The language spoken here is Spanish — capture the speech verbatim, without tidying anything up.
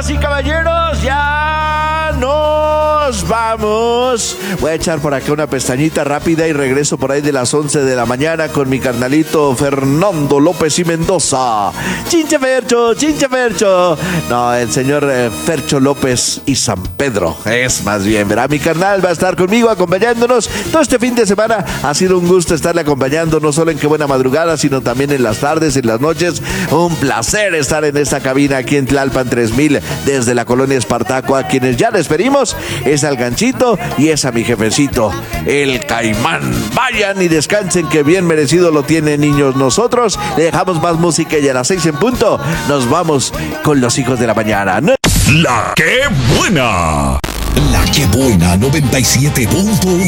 Damas y caballeros, ya nos vamos. Voy a echar por acá una pestañita rápida y regreso por ahí de las once de la mañana con mi carnalito Fernando López y Mendoza. Chinche Fercho, Chinche Fercho. No, el señor eh, Fercho López y San Pedro. Es más bien, verá, mi carnal va a estar conmigo acompañándonos todo este fin de semana. Ha sido un gusto estarle acompañando, no solo en Qué Buena Madrugada, sino también en las tardes, en las noches. Un placer estar en esta cabina aquí en Tlalpan tres mil, desde la colonia Espartaco. A quienes ya despedimos es al Ganchito y es a mi jefecito, el Caimán. Vayan y descansen, que bien merecido lo tienen, niños. Nosotros le dejamos más música y a las seis en punto nos vamos con los hijos de la mañana. La Qué Buena. La Qué Buena noventa y siete punto uno.